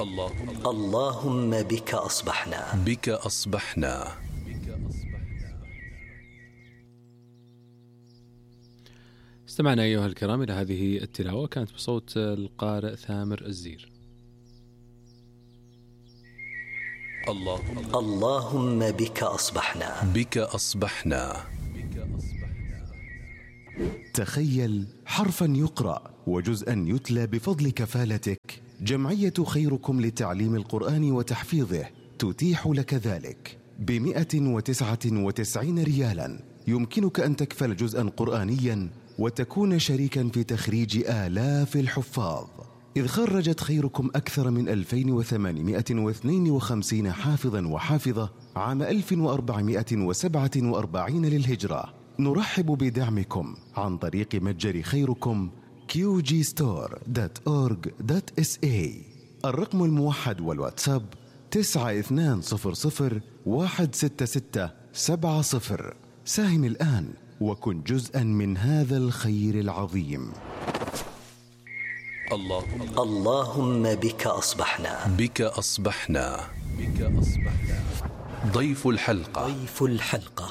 اللهم بك أصبحنا. بك أصبحنا. استمعنا أيها الكرام إلى هذه التلاوة، كانت بصوت القارئ ثامر الزير. اللهم بك أصبحنا. بك أصبحنا. تخيل حرفا يقرأ وجزءا يتلى بفضل كفالتك. جمعية خيركم لتعليم القرآن وتحفيظه تتيح لك ذلك ب199 ريالا. يمكنك أن تكفل جزءا قرآنيا وتكون شريكا في تخريج آلاف الحفاظ، إذ خرجت خيركم أكثر من 2852 حافظا وحافظة عام 1447 للهجرة. نرحب بدعمكم عن طريق متجر خيركم qgstore.org.sa. الرقم الموحد والواتساب 9200166770. ساهم الآن وكن جزءا من هذا الخير العظيم. اللهم بك أصبحنا. بك أصبحنا. بك أصبحنا. ضيف الحلقة. ضيف الحلقة.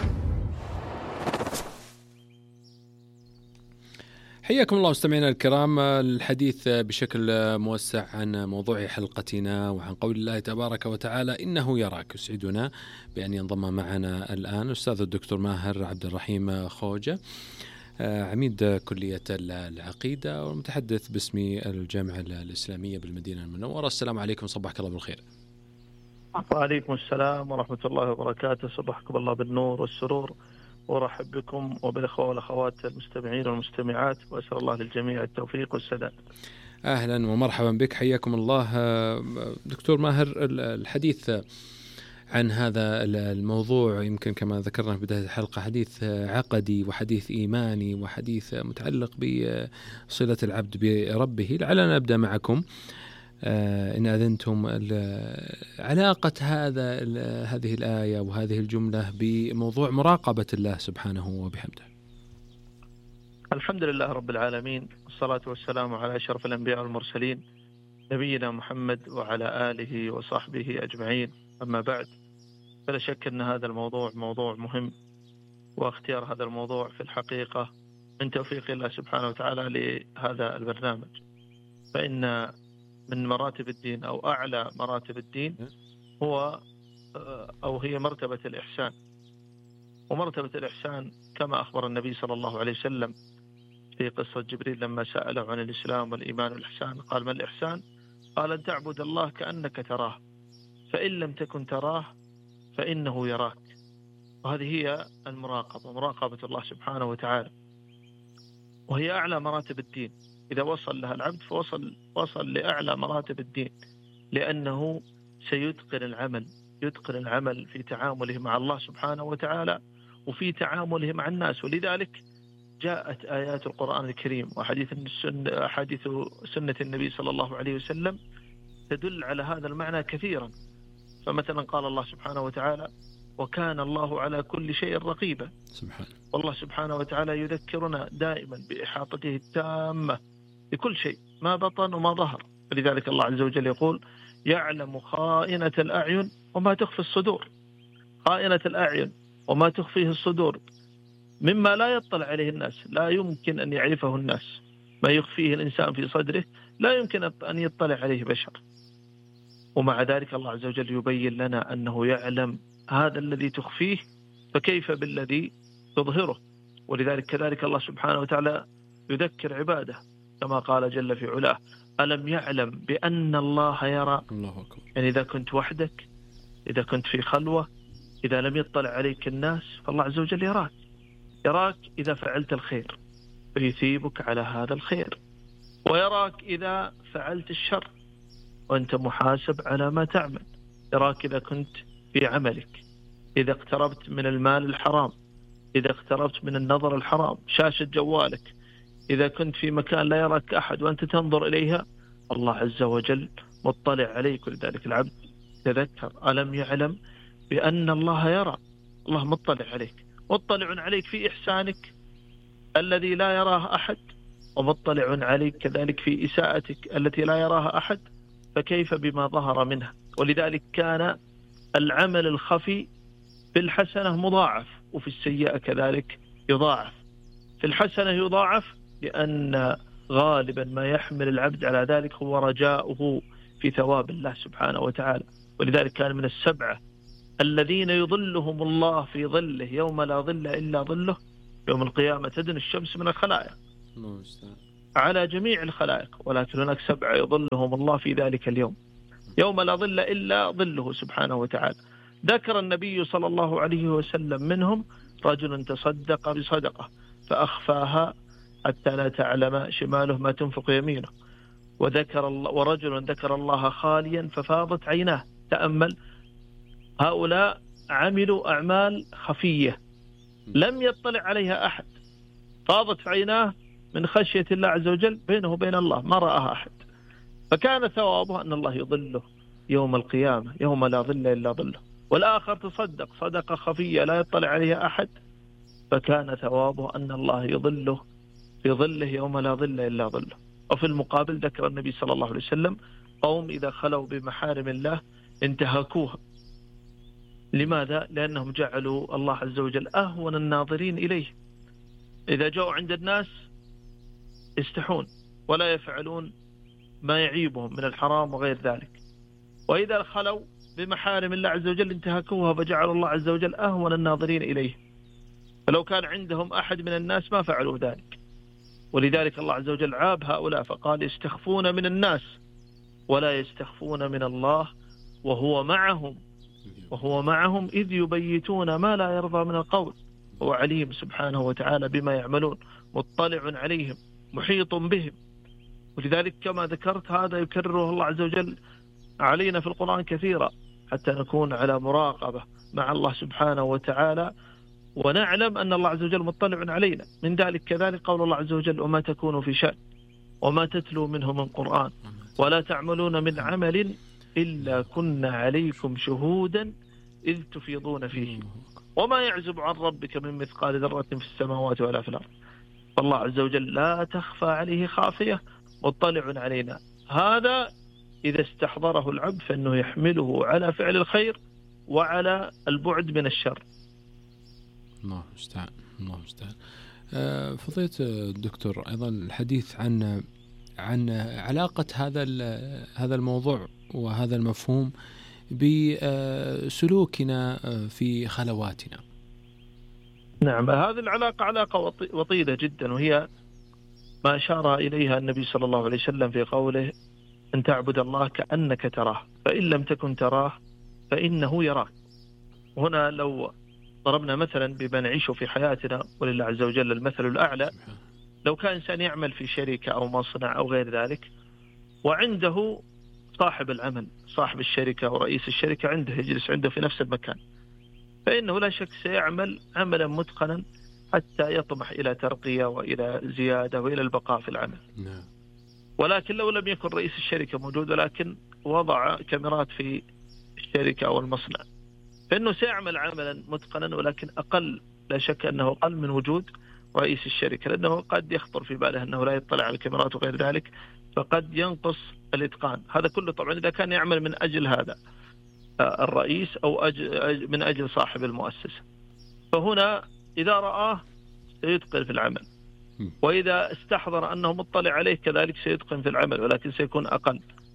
حياكم الله مستمعينا الكرام. الحديث بشكل موسع عن موضوع حلقتنا وعن قول الله تبارك وتعالى إنه يراك. يسعدنا بأن ينضم معنا الآن أستاذ الدكتور ماهر عبد الرحيم خوجة، عميد كلية العقيدة والمتحدث باسم الجامعة الإسلامية بالمدينة المنورة. السلام عليكم، صباحك الله بالخير. وعليكم السلام ورحمة الله وبركاته. صبحكم الله بالنور والسرور، ورحب بكم وبالأخوة والأخوات المستمعين والمستمعات، وأسأل الله للجميع التوفيق والسداد. أهلا ومرحبا بك، حياكم الله. دكتور ماهر، الحديث عن هذا الموضوع يمكن كما ذكرنا في بداية الحلقة حديث عقدي وحديث إيماني وحديث متعلق بصلة العبد بربه. لعلنا نبدأ معكم إن أذنتم علاقة هذه الآية وهذه الجملة بموضوع مراقبة الله سبحانه وبحمده. الحمد لله رب العالمين، والصلاة والسلام على أشرف الأنبياء والمرسلين نبينا محمد وعلى آله وصحبه أجمعين. أما بعد، فلا شك أن هذا الموضوع موضوع مهم، واختيار هذا الموضوع في الحقيقة من توفيق الله سبحانه وتعالى لهذا البرنامج. فإن من مراتب الدين أو أعلى مراتب الدين هي مرتبة الإحسان. ومرتبة الإحسان كما أخبر النبي صلى الله عليه وسلم في قصة جبريل لما سأله عن الإسلام والإيمان والإحسان، قال: ما الإحسان؟ قال: أن تعبد الله كأنك تراه، فإن لم تكن تراه فإنه يراك. وهذه هي المراقبة، مراقبة الله سبحانه وتعالى، وهي أعلى مراتب الدين. إذا وصل لها العبد وصل لأعلى مراتب الدين، لأنه سيتقن العمل في تعامله مع الله سبحانه وتعالى وفي تعامله مع الناس. ولذلك جاءت آيات القرآن الكريم وحديث سنة النبي صلى الله عليه وسلم تدل على هذا المعنى كثيرا. فمثلا قال الله سبحانه وتعالى: وكان الله على كل شيء رقيبا. والله سبحانه وتعالى يذكرنا دائما بإحاطته التامة لكل شيء، ما بطن وما ظهر. فلذلك الله عز وجل يقول: يعلم خائنة الأعين وما تخفي الصدور. خائنة الأعين وما تخفيه الصدور مما لا يطلع عليه الناس، لا يمكن أن يعرفه الناس. ما يخفيه الإنسان في صدره لا يمكن أن يطلع عليه بشر. ومع ذلك الله عز وجل يبين لنا أنه يعلم هذا الذي تخفيه، فكيف بالذي تظهره. ولذلك كذلك الله سبحانه وتعالى يذكر عباده كما قال جل في علاه: ألم يعلم بأن الله يرى. الله أكبر. يعني إذا كنت وحدك، إذا كنت في خلوة، إذا لم يطلع عليك الناس، فالله عز وجل يراك إذا فعلت الخير فيثيبك على هذا الخير، ويراك إذا فعلت الشر وأنت محاسب على ما تعمل. يراك إذا كنت في عملك، إذا اقتربت من المال الحرام، إذا اقتربت من النظر الحرام، شاشة جوالك، إذا كنت في مكان لا يراك أحد وأنت تنظر إليها، الله عز وجل مطلع عليك. ولذلك العبد تذكر: ألم يعلم بأن الله يرى. الله مطلع عليك، مطلع عليك في إحسانك الذي لا يراه أحد، ومطلع عليك كذلك في إساءتك التي لا يراها أحد، فكيف بما ظهر منها. ولذلك كان العمل الخفي في الحسنة مضاعف، وفي السيئة كذلك يضاعف. في الحسنة يضاعف لأن غالبا ما يحمل العبد على ذلك هو رجاؤه في ثواب الله سبحانه وتعالى. ولذلك كان من السبعة الذين يظلهم الله في ظله يوم لا ظل إلا ظله يوم القيامة تدنو الشمس من الخلائق على جميع الخلائق، ولكن هناك 7 يظلهم الله في ذلك اليوم يوم لا ظل إلا ظله سبحانه وتعالى. ذكر النبي صلى الله عليه وسلم منهم رجل تصدق بصدقة فأخفاها حتى لا تعلم شماله ما تنفق يمينه، ورجل ذكر الله خاليا ففاضت عيناه. تأمل، هؤلاء عملوا أعمال خفية لم يطلع عليها أحد، فاضت عيناه من خشية الله عز وجل بينه وبين الله، ما رآها أحد، فكان ثوابه أن الله يظله يوم القيامة يوم لا ظل إلا ظله. والآخر تصدق صدقة خفية لا يطلع عليها أحد، فكان ثوابه أن الله يظله في ظله يوم لا ظل إلا ظله. وفي المقابل ذكر النبي صلى الله عليه وسلم قوم إذا خلوا بمحارم الله انتهكوها. لماذا؟ لأنهم جعلوا الله عز وجل أهون الناظرين إليه. إذا جاءوا عند الناس يستحون ولا يفعلون ما يعيبهم من الحرام وغير ذلك، وإذا خلوا بمحارم الله عز وجل انتهكوها فجعلوا الله عز وجل أهون الناظرين إليه. فلو كان عندهم أحد من الناس ما فعلوا ذلك. ولذلك الله عز وجل عاب هؤلاء فقال يستخفون من الناس ولا يستخفون من الله وهو معهم إذ يبيتون ما لا يرضى من القول هو عليم سبحانه وتعالى بما يعملون مطلع عليهم محيط بهم. ولذلك كما ذكرت هذا يكرره الله عز وجل علينا في القرآن كثيرا حتى نكون على مراقبة مع الله سبحانه وتعالى ونعلم أن الله عز وجل مطلع علينا. من ذلك كذلك قول الله عز وجل وما تكونوا في شأن وما تتلو منه من قرآن ولا تعملون من عمل إلا كنا عليكم شهودا إذ تفيضون فيه وما يعزب عن ربك من مثقال ذرة في السماوات ولا في الأرض. فالله عز وجل لا تخفى عليه خافية مطلع علينا. هذا إذا استحضره العبد فإنه يحمله على فعل الخير وعلى البعد من الشر. الله المستعان. الله المستعان. فضيلة الدكتور أيضا الحديث عن علاقة هذا الموضوع وهذا المفهوم بسلوكنا في خلواتنا. نعم، هذه العلاقة علاقة وطيدة جدا، وهي ما أشار إليها النبي صلى الله عليه وسلم في قوله أن تعبد الله كأنك تراه فإن لم تكن تراه فإنه يراك. هنا لو ضربنا مثلا بما نعيشه في حياتنا ولله عز وجل المثل الأعلى، لو كان إنسان يعمل في شركة أو مصنع أو غير ذلك وعنده صاحب العمل صاحب الشركة ورئيس الشركة عنده يجلس عنده في نفس المكان، فإنه لا شك سيعمل عملا متقنا حتى يطمح إلى ترقية وإلى زيادة وإلى البقاء في العمل. ولكن لو لم يكن رئيس الشركة موجود ولكن وضع كاميرات في الشركة أو المصنع فإنه سيعمل عملا متقنا ولكن أقل، لا شك أنه أقل من وجود رئيس الشركة، لأنه قد يخطر في باله أنه لا يطلع على الكاميرات وغير ذلك فقد ينقص الإتقان. هذا كله طبعا إذا كان يعمل من أجل هذا الرئيس أو من أجل صاحب المؤسسة، فهنا إذا رآه سيتقن في العمل، وإذا استحضر أنه مطلع عليه كذلك سيتقن في العمل ولكن سيكون أقل.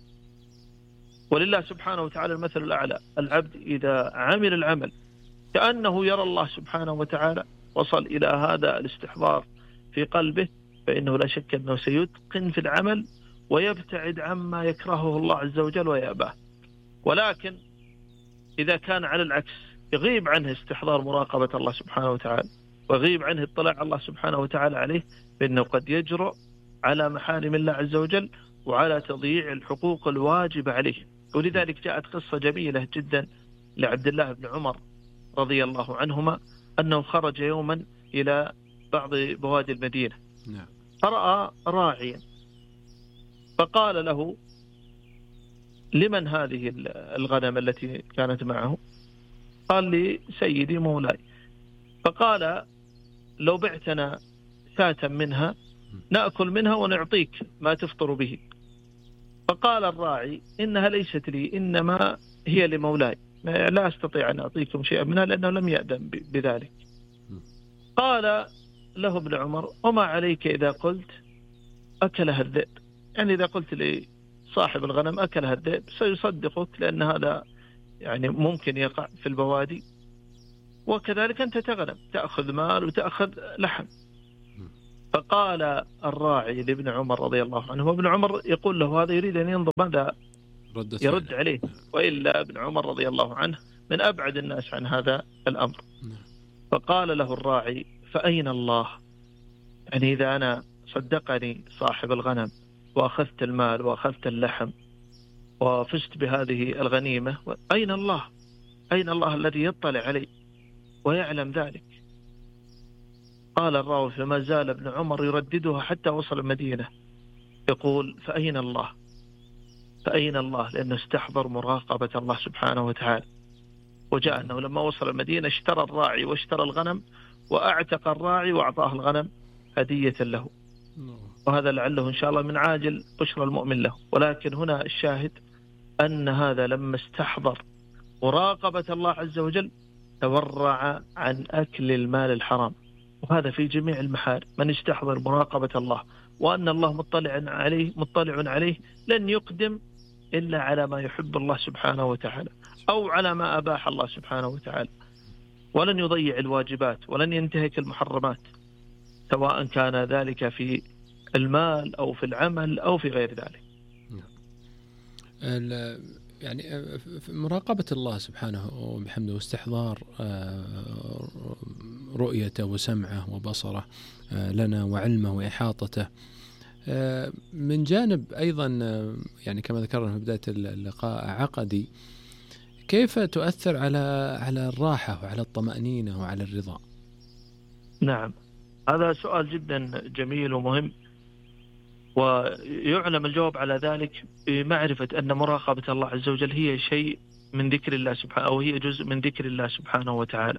ولله سبحانه وتعالى المثل الأعلى. العبد إذا عمل العمل كأنه يرى الله سبحانه وتعالى وصل إلى هذا الاستحضار في قلبه فإنه لا شك أنه سيتقن في العمل ويبتعد عما يكرهه الله عز وجل ويأباه. ولكن إذا كان على العكس يغيب عنه استحضار مراقبة الله سبحانه وتعالى ويغيب عنه اطلاع الله سبحانه وتعالى عليه فإنه قد يجرؤ على محارم الله عز وجل وعلى تضييع الحقوق الواجبة عليه. ولذلك جاءت قصة جميلة جدا لعبد الله بن عمر رضي الله عنهما أنه خرج يوما إلى بعض بوادي المدينة فرأى راعيا فقال له لمن هذه الغنم التي كانت معه؟ قال لي سيدي مولاي. فقال لو بعتنا شاة منها نأكل منها ونعطيك ما تفطر به. فقال الراعي إنها ليست لي، إنما هي لمولاي، لا أستطيع أن أعطيكم شيئا منها لأنه لم يأذن بذلك. قال له ابن عمر: وما عليك إذا قلت أكلها الذئب؟ يعني إذا قلت لصاحب الغنم أكلها الذئب سيصدقك، لأن هذا يعني ممكن يقع في البوادي، وكذلك أنت تغنم، تأخذ مال وتأخذ لحم. فقال الراعي لابن عمر رضي الله عنه، وابن عمر يقول له هذا يريد أن ينظر ماذا يرد عليه، وإلا ابن عمر رضي الله عنه من أبعد الناس عن هذا الأمر. فقال له الراعي: فأين الله؟ يعني إذا أنا صدقني صاحب الغنم وأخذت المال وأخذت اللحم وفزت بهذه الغنيمة، أين الله؟ أين الله الذي يطلع علي ويعلم ذلك؟ قال الراوي: فما زال ابن عمر يرددها حتى وصل المدينة يقول: فأين الله؟ فأين الله؟ لأنه استحضر مراقبة الله سبحانه وتعالى. وجاء أنه لما وصل المدينة اشترى الراعي واشترى الغنم، وأعتق الراعي وأعطاه الغنم هدية له. وهذا لعله إن شاء الله من عاجل بشرى المؤمن له. ولكن هنا الشاهد أن هذا لما استحضر مراقبة الله عز وجل تورع عن أكل المال الحرام. وهذا في جميع المحارم، من استحضر مراقبة الله وأن الله مطلع عليه لن يقدم إلا على ما يحب الله سبحانه وتعالى أو على ما أباح الله سبحانه وتعالى، ولن يضيع الواجبات ولن ينتهك المحرمات، سواء كان ذلك في المال أو في العمل أو في غير ذلك. يعني مراقبة الله سبحانه وبحمده واستحضار رؤيته وسمعه وبصره لنا وعلمه وإحاطته. من جانب أيضا يعني كما ذكرنا في بداية اللقاء عقدي، كيف تؤثر على الراحة وعلى الطمأنينة وعلى الرضا؟ نعم، هذا سؤال جدا جميل ومهم، ويعلم الجواب على ذلك بمعرفة أن مراقبة الله عز وجل هي شيء من ذكر الله سبحانه، أو هي جزء من ذكر الله سبحانه وتعالى،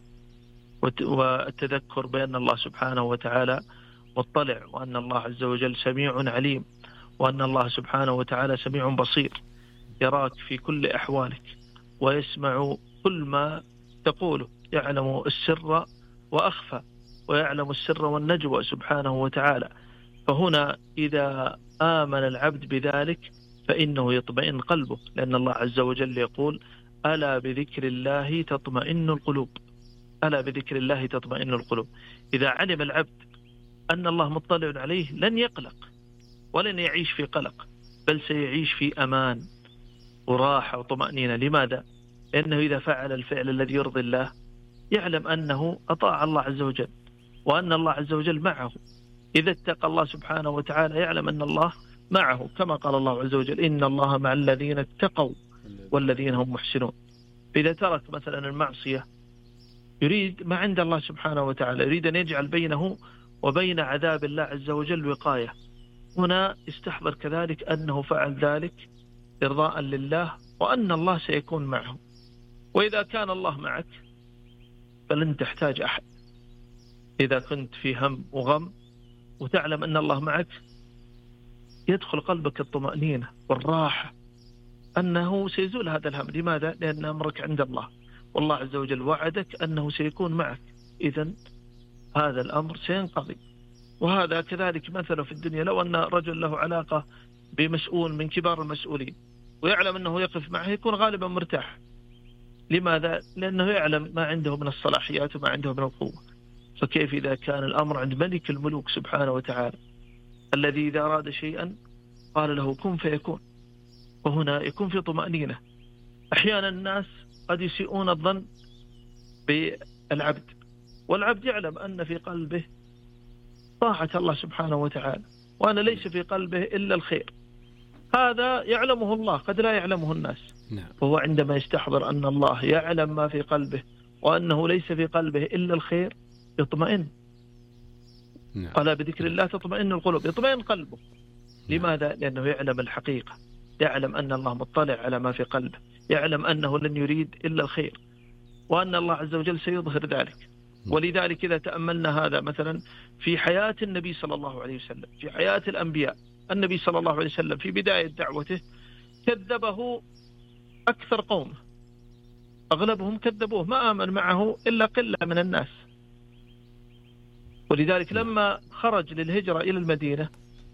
والتذكر بأن الله سبحانه وتعالى مطلع، وأن الله عز وجل سميع عليم، وأن الله سبحانه وتعالى سميع بصير يراك في كل أحوالك ويسمع كل ما تقوله، يعلم السر وأخفى ويعلم السر والنجوى سبحانه وتعالى. فهنا إذا آمن العبد بذلك فإنه يطمئن قلبه، لأن الله عز وجل يقول: ألا بذكر الله تطمئن القلوب، ألا بذكر الله تطمئن القلوب. إذا علم العبد أن الله مطلع عليه لن يقلق ولن يعيش في قلق، بل سيعيش في أمان وراحة وطمأنينة. لماذا؟ لأنه إذا فعل الفعل الذي يرضي الله يعلم أنه أطاع الله عز وجل، وأن الله عز وجل معه. إذا اتقى الله سبحانه وتعالى يعلم أن الله معه، كما قال الله عز وجل: إن الله مع الذين اتقوا والذين هم محسنون. إذا ترك مثلا المعصية يريد ما عند الله سبحانه وتعالى، يريد أن يجعل بينه وبين عذاب الله عز وجل وقاية، هنا استحضر كذلك أنه فعل ذلك إرضاء لله، وأن الله سيكون معه. وإذا كان الله معك فلن تحتاج أحد. إذا كنت في هم وغم وتعلم أن الله معك يدخل قلبك الطمأنينة والراحة أنه سيزول هذا الهم. لماذا؟ لأن أمرك عند الله، والله عز وجل وعدك أنه سيكون معك، إذن هذا الأمر سينقضي. وهذا كذلك مثلا في الدنيا، لو أن رجل له علاقة بمسؤول من كبار المسؤولين ويعلم أنه يقف معه يكون غالبا مرتاح. لماذا؟ لأنه يعلم ما عنده من الصلاحيات وما عنده من القوة. فكيف إذا كان الأمر عند ملك الملوك سبحانه وتعالى الذي إذا أراد شيئا قال له كن فيكون، وهنا يكون في طمأنينة. أحيانا الناس قد يسيئون الظن بالعبد، والعبد يعلم أن في قلبه طاعة الله سبحانه وتعالى، وأن ليس في قلبه إلا الخير. هذا يعلمه الله، قد لا يعلمه الناس. وهو عندما يستحضر أن الله يعلم ما في قلبه وأنه ليس في قلبه إلا الخير يطمئن. قال بذكر الله تطمئن القلوب، يطمئن قلبه. لماذا؟ لأنه يعلم الحقيقة، يعلم أن الله مطلع على ما في قلبه، يعلم أنه لن يريد إلا الخير، وأن الله عز وجل سيظهر ذلك. ولذلك إذا تأملنا هذا مثلا في حياة النبي صلى الله عليه وسلم، في حياة الأنبياء، النبي صلى الله عليه وسلم في بداية دعوته كذبه أكثر قومه، أغلبهم كذبوه، ما آمن معه إلا قلة من الناس. ولذلك لما خرج للهجرة إلى المدينة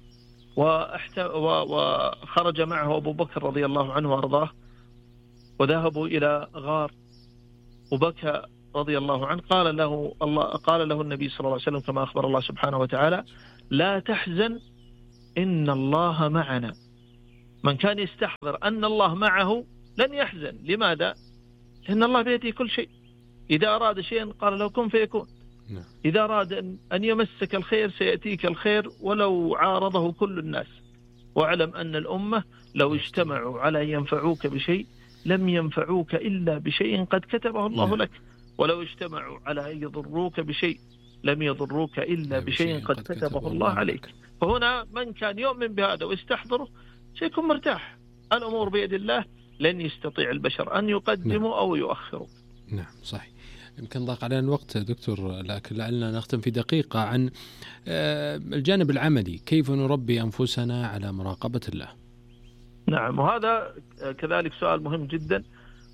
وخرج معه أبو بكر رضي الله عنه وأرضاه، وذهبوا إلى غار، وبكى رضي الله عنه، قال له النبي صلى الله عليه وسلم كما أخبر الله سبحانه وتعالى: لا تحزن إن الله معنا. من كان يستحضر أن الله معه لن يحزن. لماذا؟ لأن الله بيده كل شيء. إذا أراد شيئا قال له كن فيكون. إذا أراد أن يمسك الخير سيأتيك الخير ولو عارضه كل الناس. واعلم أن الأمة لو اجتمعوا على أن ينفعوك بشيء لم ينفعوك إلا بشيء قد كتبه الله لك، ولو اجتمعوا على أن يضروك بشيء لم يضروك إلا بشيء قد كتبه الله عليك. فهنا من كان يؤمن بهذا ويستحضره سيكون مرتاح. الأمور بيد الله، لن يستطيع البشر أن يقدموا أو يؤخروا. نعم صحيح. يمكن ضاق علينا الوقت دكتور، لكن لعلنا نختم في دقيقة عن الجانب العملي، كيف نربي أنفسنا على مراقبة الله. نعم، وهذا كذلك سؤال مهم جدا،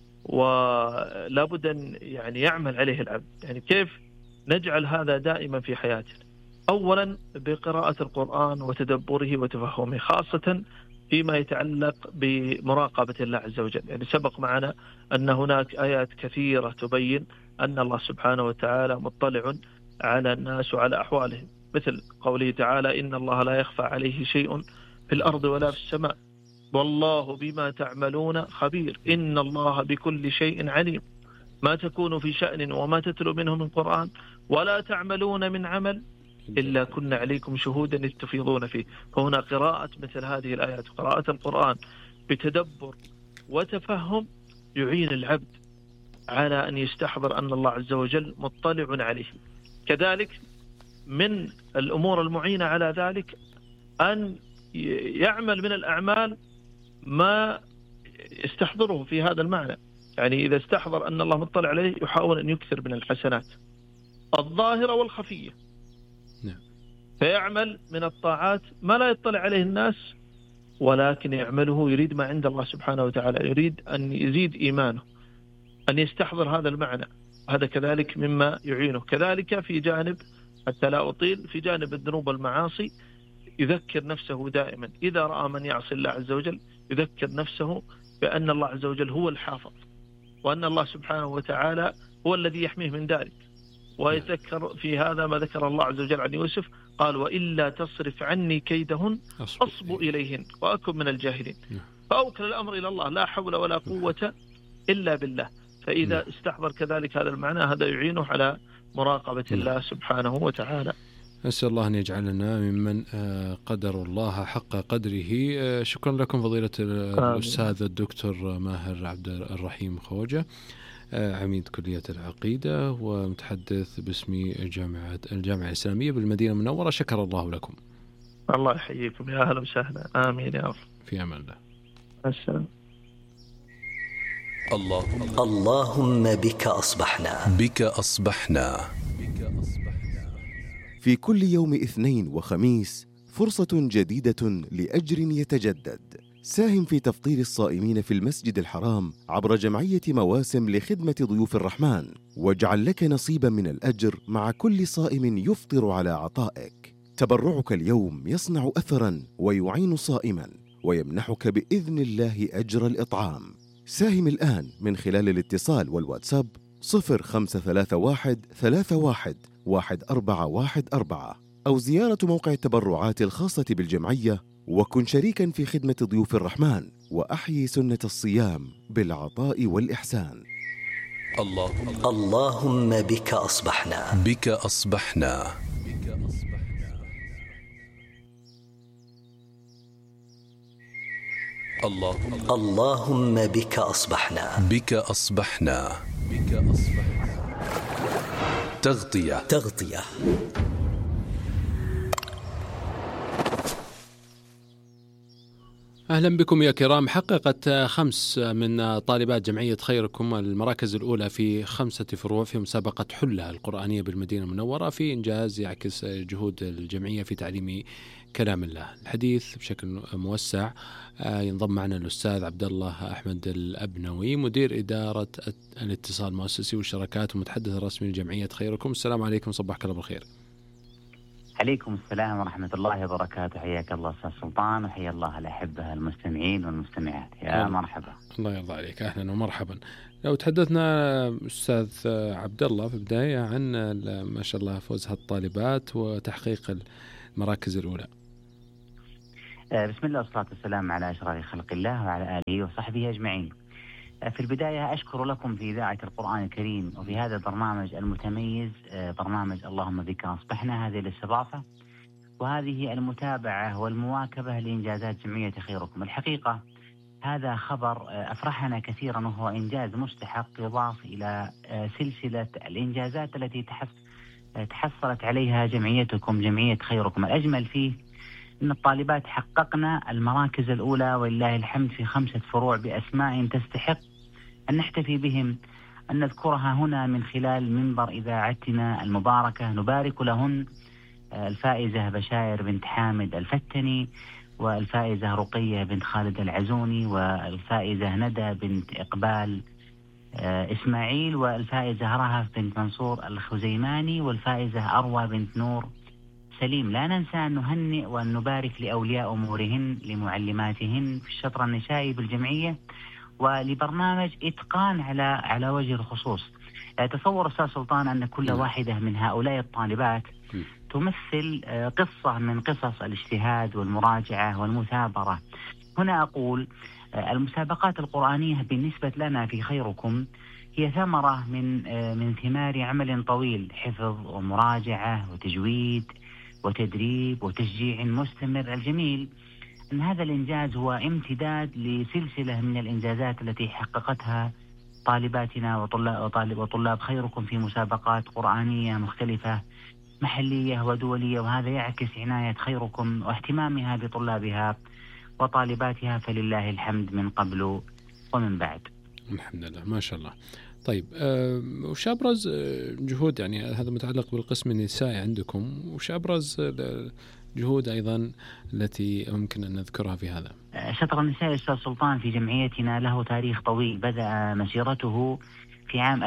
ولا بد أن يعمل عليه العبد. كيف نجعل هذا دائما في حياتنا؟ أولا بقراءة القرآن وتدبره وتفهمه، خاصة فيما يتعلق بمراقبة الله عز وجل. سبق معنا أن هناك آيات كثيرة تبين أن الله سبحانه وتعالى مطلع على الناس وعلى أحوالهم، مثل قوله تعالى: إن الله لا يخفى عليه شيء في الأرض ولا في السماء والله بما تعملون خبير إن الله بكل شيء عليم. ما تكون في شأن وما تتلو منه من قرآن ولا تعملون من عمل إلا كنا عليكم شهودا إذ تفيضون فيه. فهنا قراءة مثل هذه الآيات، قراءة القرآن بتدبر وتفهم يعين العبد على أن يستحضر أن الله عز وجل مطلع عليه. كذلك من الأمور المعينة على ذلك أن يعمل من الأعمال ما يستحضره في هذا المعنى. إذا استحضر أن الله مطلع عليه يحاول أن يكثر من الحسنات الظاهرة والخفية، فيعمل من الطاعات ما لا يطلع عليه الناس، ولكن يعمله يريد ما عند الله سبحانه وتعالى، يريد أن يزيد إيمانه، أن يستحضر هذا المعنى. هذا كذلك مما يعينه. كذلك في جانب، حتى لا أطيل، في جانب الذنوب والمعاصي يذكر نفسه دائما إذا رأى من يعصي الله عز وجل، يذكر نفسه بأن الله عز وجل هو الحافظ، وأن الله سبحانه وتعالى هو الذي يحميه من ذلك. ويذكر في هذا ما ذكر الله عز وجل عن يوسف، قال: وإلا تصرف عني كيدهن أصب إليهن وأكن من الجاهلين. فأوكل الأمر إلى الله، لا حول ولا قوة إلا بالله. فإذا استحضر كذلك هذا المعنى، هذا يعينه على مراقبة الله سبحانه وتعالى. أسأل الله أن يجعلنا ممن قدر الله حق قدره. شكرا لكم فضيلة الأستاذ الدكتور ماهر عبد الرحيم خوجة، عميد كلية العقيدة ومتحدث باسم الجامعة الإسلامية بالمدينة المنورة. شكر الله لكم. الله يحييكم، يا أهلا وسهلا. آمين يا رب. في أمان الله. السلام. اللهم بك أصبحنا. بك أصبحنا. في كل يوم اثنين وخميس فرصة جديدة لأجر يتجدد. ساهم في تفطير الصائمين في المسجد الحرام عبر جمعية مواسم لخدمة ضيوف الرحمن، واجعل لك نصيبا من الأجر مع كل صائم يفطر على عطائك. تبرعك اليوم يصنع أثرا ويعين صائما ويمنحك بإذن الله أجر الإطعام. ساهم الآن من خلال الاتصال والواتساب 0531 31 1414 أو زيارة موقع التبرعات الخاصة بالجمعية، وكن شريكا في خدمة ضيوف الرحمن وأحيي سنة الصيام بالعطاء والإحسان. اللهم بك أصبحنا. بك أصبحنا. اللهم بك أصبحنا. بك أصبحنا. تغطية. أهلا بكم يا كرام. حققت 5 من طالبات جمعية خيركم المراكز الأولى في 5 فروع في مسابقة حلة القرآنية بالمدينة المنورة، في إنجاز يعكس جهود الجمعية في تعليم كلام الله. الحديث بشكل موسع ينضم معنا الأستاذ عبد الله أحمد الأبنوي، مدير إدارة الاتصال المؤسسي والشراكات ومتحدث الرسمي لجمعية خيركم. السلام عليكم، صباحك الله بالخير. عليكم السلام ورحمة الله وبركاته. حياك الله أستاذ سلطان، وحيا الله الأحبة المستمعين والمستمعات. يا مرحبا. الله يرضى عليك، أهلا ومرحبا. لو تحدثنا أستاذ عبد الله في البداية عن ما شاء الله فوز هالطالبات وتحقيق المراكز الأولى. بسم الله والصلاة والسلام على أشرف خلق الله وعلى آله وصحبه أجمعين. في البداية أشكر لكم في إذاعة القرآن الكريم وفي هذا البرنامج المتميز، برنامج اللهم بك أصبحنا، هذه الاستضافة وهذه المتابعة والمواكبة لإنجازات جمعية خيركم. الحقيقة هذا خبر أفرحنا كثيرا، وهو إنجاز مستحق يضاف إلى سلسلة الإنجازات التي تحصلت عليها جمعيتكم جمعية خيركم. الأجمل فيه أن الطالبات حققنا المراكز الأولى ولله الحمد في 5 فروع بأسماء تستحق أن نحتفي بهم، أن نذكرها هنا من خلال منبر إذاعتنا المباركة. نبارك لهن الفائزة بشاير بنت حامد الفتني، والفائزة رقية بنت خالد العزوني، والفائزة ندى بنت إقبال إسماعيل، والفائزة رهف بنت منصور الخزيماني، والفائزة أروى بنت نور سليم. لا ننسى أن نهنئ وأن نبارك لأولياء أمورهن، لمعلماتهن في الشطر النسائي بالجمعية، ولبرنامج إتقان على وجه الخصوص. تصور أستاذ سلطان أن كل واحدة من هؤلاء الطالبات تمثل قصة من قصص الاجتهاد والمراجعة والمثابرة. هنا أقول المسابقات القرآنية بالنسبة لنا في خيركم هي ثمرة من ثمار عمل طويل، حفظ ومراجعة وتجويد وتدريب وتشجيع مستمر. الجميل أن هذا الإنجاز هو امتداد لسلسلة من الإنجازات التي حققتها طالباتنا وطلاب خيركم في مسابقات قرآنية مختلفة محلية ودولية، وهذا يعكس عناية خيركم واهتمامها بطلابها وطالباتها، فلله الحمد من قبل ومن بعد. الحمد لله، ما شاء الله. طيب وش أبرز جهود، يعني هذا متعلق بالقسم النسائي عندكم، وش أبرز جهود أيضا التي ممكن أن نذكرها في هذا؟ شطر النساء أستاذ سلطان في جمعيتنا له تاريخ طويل، بدأ مسيرته في عام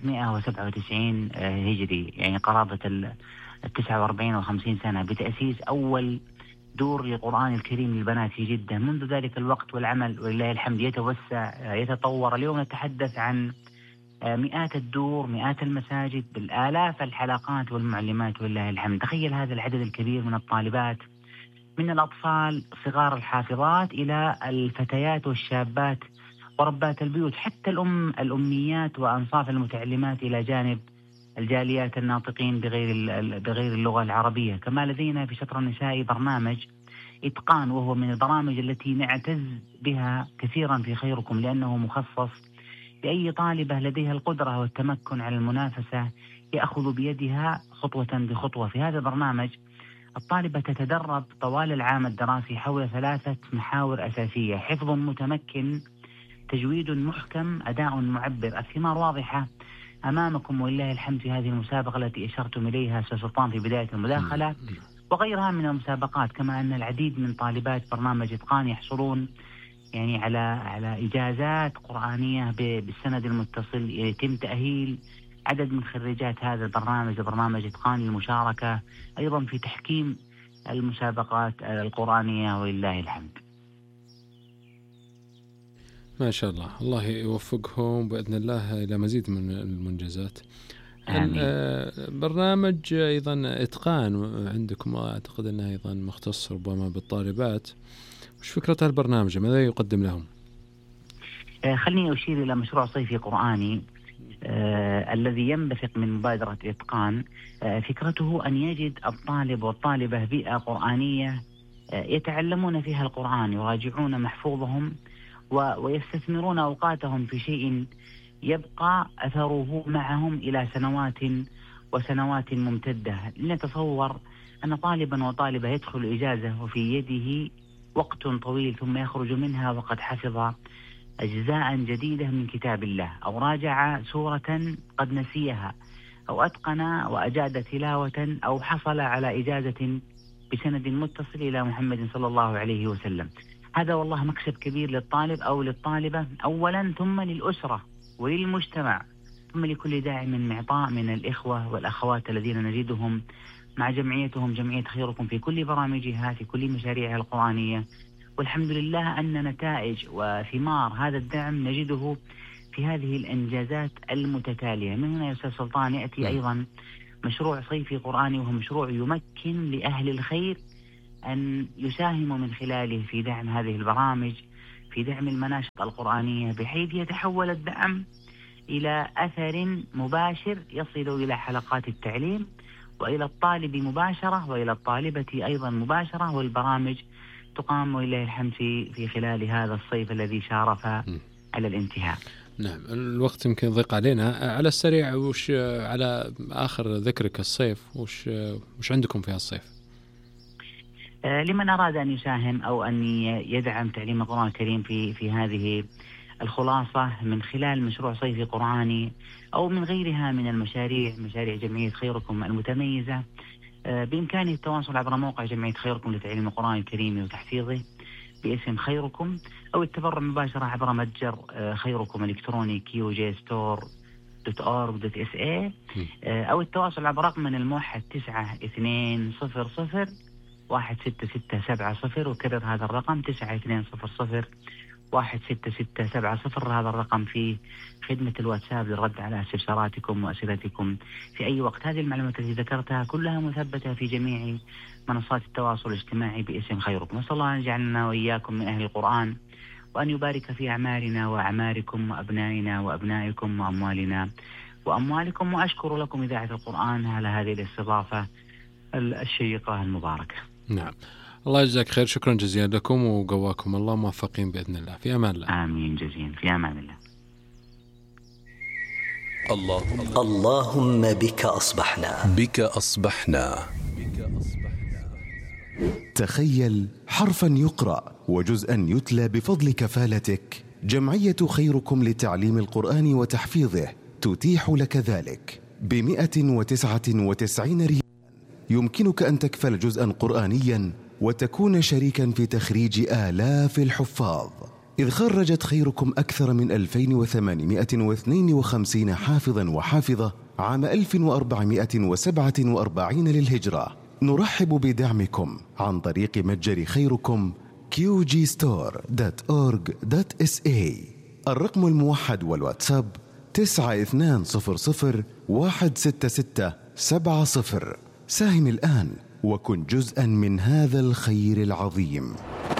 1397 هجري، يعني قرابة 49 و50 سنة، بتأسيس أول دور للقرآن الكريم للبنات في جدة. منذ ذلك الوقت والعمل ولله الحمد يتوسع يتطور. اليوم نتحدث عن مئات الدور، مئات المساجد، بالآلاف الحلقات والمعلمات ولله الحمد. تخيل هذا العدد الكبير من الطالبات، من الأطفال صغار الحافظات إلى الفتيات والشابات وربات البيوت، حتى الأميات وأنصاف المتعلمات، إلى جانب الجاليات الناطقين بغير اللغة العربية. كما لدينا في شطر النساء برنامج إتقان، وهو من البرامج التي نعتز بها كثيرا في خيركم، لأنه مخصص لأي طالبة لديها القدرة والتمكن على المنافسة، يأخذ بيدها خطوة بخطوة. في هذا البرنامج الطالبة تتدرب طوال العام الدراسي حول 3 محاور أساسية: حفظ متمكن، تجويد محكم، أداء معبر. الثمار واضحة أمامكم ولله الحمد في هذه المسابقة التي أشرتم إليها أستاذ سلطان في بداية المداخلة، وغيرها من المسابقات. كما أن العديد من طالبات برنامج إتقان يحصلون يعني على إجازات قرآنية بالسند المتصل. يتم تأهيل عدد من خريجات هذا البرنامج، برنامج إتقان، للمشاركة أيضا في تحكيم المسابقات القرآنية ولله الحمد. ما شاء الله، الله يوفقهم بإذن الله إلى مزيد من المنجزات. برنامج أيضا إتقان عندكم، أعتقد أنه أيضا مختص ربما بالطالبات. وش فكرة هالبرنامج؟ ماذا يقدم لهم؟ خليني أشير إلى مشروع صيفي قرآني الذي ينبثق من مبادرة إتقان. فكرته أن يجد الطالب والطالبة بيئة قرآنية يتعلمون فيها القرآن، يراجعون محفوظهم ويستثمرون أوقاتهم في شيء يبقى أثره معهم إلى سنوات وسنوات ممتدة. لنتصور أن طالبا وطالبة يدخل إجازة وفي يده وقت طويل ثم يخرج منها وقد حفظ أجزاء جديدة من كتاب الله، أو راجع سورة قد نسيها، أو أتقن وأجاد تلاوة، أو حصل على إجازة بسند متصل إلى محمد صلى الله عليه وسلم. هذا والله مكسب كبير للطالب أو للطالبة أولا، ثم للأسرة وللمجتمع، ثم لكل داعم معطاء من الإخوة والأخوات الذين نجدهم مع جمعيتهم جمعية خيركم في كل برامجها، في كل مشاريعها القرآنية. والحمد لله أن نتائج وثمار هذا الدعم نجده في هذه الإنجازات المتتالية. من هنا يا أستاذ سلطان يأتي أيضا مشروع صيفي قرآني، وهو مشروع يمكن لأهل الخير أن يساهموا من خلاله في دعم هذه البرامج، في دعم المناشط القرآنية، بحيث يتحول الدعم إلى أثر مباشر يصل إلى حلقات التعليم وإلى الطالب مباشرة وإلى الطالبة أيضا مباشرة، والبرامج تقام ولله الحمد في خلال هذا الصيف الذي شارف على الانتهاء. نعم، الوقت يمكن يضيق علينا. على السريع، وش على آخر ذكرك الصيف، وش عندكم في الصيف؟ لمن أراد أن يساهم أو أن يدعم تعليم القرآن الكريم في هذه الخلاصة من خلال مشروع صيفي قرآني أو من غيرها من مشاريع جمعية خيركم المتميزة، بإمكانه التواصل عبر موقع جمعية خيركم لتعليم القرآن الكريم وتحفيظه باسم خيركم، أو التبرع مباشرة عبر متجر خيركم الإلكتروني qjstore.org.sa، أو التواصل عبر رقمنا الموحد 9200166670، وكرر هذا الرقم 9200166670. هذا الرقم في خدمة الواتساب للرد على استفساراتكم وأسئلتكم في أي وقت. هذه المعلومات التي ذكرتها كلها مثبتة في جميع منصات التواصل الاجتماعي باسم خيركم. نسأل الله أن يجعلنا وإياكم من أهل القرآن، وأن يبارك في أعمارنا وأعماركم وأبنائنا وأبنائكم وأموالنا وأموالكم. وأشكر لكم إذاعة القرآن على هذه الاستضافة الشيقة المباركة. نعم، الله يجزاك خير، شكرا جزيلا لكم وقواكم الله، موفقين بإذن الله. في أمان الله. آمين جزيلا، في أمان الله. اللهم بك أصبحنا. بك أصبحنا. تخيل حرفا يقرأ وجزءا يتلى بفضل كفالتك. جمعية خيركم لتعليم القرآن وتحفيظه تتيح لك ذلك ب199 ريال. يمكنك أن تكفل جزءا قرآنيا وتكون شريكا في تخريج آلاف الحفاظ، إذ خرجت خيركم أكثر من 2852 حافظا وحافظة عام 1447 للهجرة. نرحب بدعمكم عن طريق متجر خيركم qjstore.org.sa. الرقم الموحد والواتساب 9200166770. ساهم الآن وكن جزءا من هذا الخير العظيم.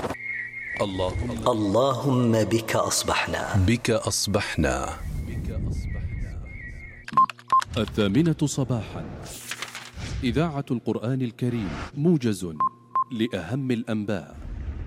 اللهم بك أصبحنا. بك أصبحنا. 8:00 صباحا، إذاعة القرآن الكريم، موجز لأهم الأنباء.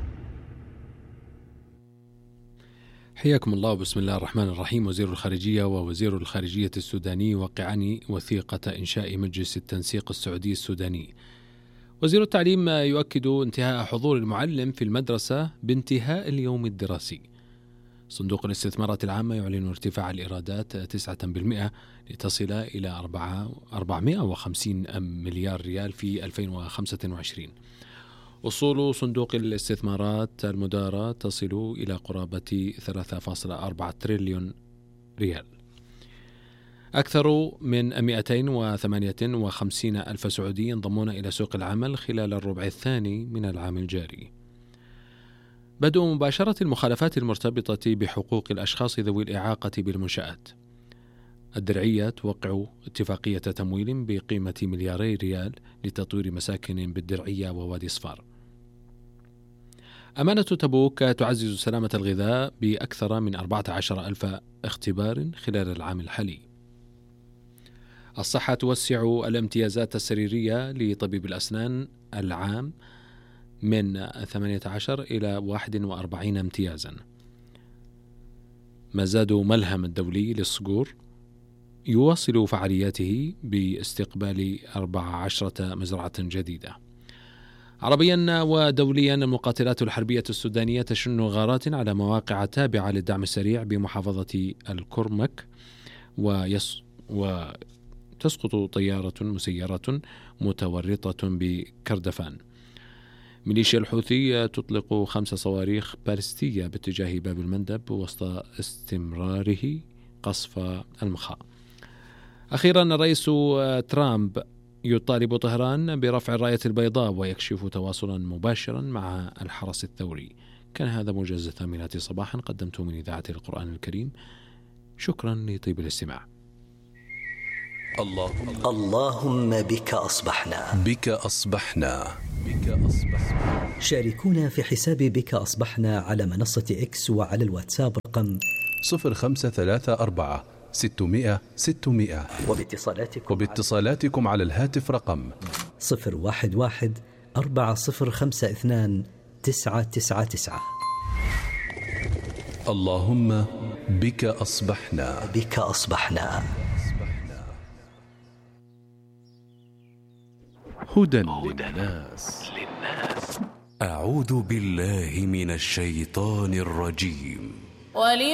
حياكم الله، بسم الله الرحمن الرحيم. وزير الخارجية ووزير الخارجية السوداني وقعان وثيقة إنشاء مجلس التنسيق السعودي السوداني. وزير التعليم يؤكد انتهاء حضور المعلم في المدرسة بانتهاء اليوم الدراسي. صندوق الاستثمارات العامة يعلن ارتفاع الإيرادات 9% لتصل إلى 450 مليار ريال في 2025. أصول صندوق الاستثمارات المدارة تصل إلى قرابة 3.4 تريليون ريال. أكثر من 258 ألف سعودي ينضمون إلى سوق العمل خلال الربع الثاني من العام الجاري. بدء مباشرة المخالفات المرتبطة بحقوق الأشخاص ذوي الإعاقة بالمنشآت. الدرعية توقع اتفاقية تمويل بقيمة 2 ملياري ريال لتطوير مساكن بالدرعية ووادي صفار. أمانة تبوك تعزز سلامة الغذاء بأكثر من 14,000 اختبار خلال العام الحالي. الصحة توسع الامتيازات السريرية لطبيب الأسنان العام من 18 إلى 41 امتيازا. مزاد ملهم الدولي للصقور يواصل فعالياته باستقبال 14 مزرعة جديدة. عربيا ودوليا، المقاتلات الحربية السودانية تشن غارات على مواقع تابعة للدعم السريع بمحافظة الكرمك، وتسقط طيارة مسيرة متورطة بكردفان. ميليشيا الحوثي تطلق 5 صواريخ باليستية باتجاه باب المندب وسط استمراره قصف المخا. أخيرا، الرئيس ترامب يطالب طهران برفع الراية البيضاء ويكشف تواصلا مباشرا مع الحرس الثوري. كان هذا موجز 8 صباحا قدمته من إذاعة القرآن الكريم. شكرا لطيب الاستماع. اللهم بك أصبحنا. بك أصبحنا. شاركونا في حساب بك أصبحنا على منصة إكس وعلى الواتساب رقم 0534 600 600، وباتصالاتكم على الهاتف رقم 011 4052 999. اللهم بك أصبحنا. بك أصبحنا. هدى للناس. أعوذ بالله من الشيطان الرجيم.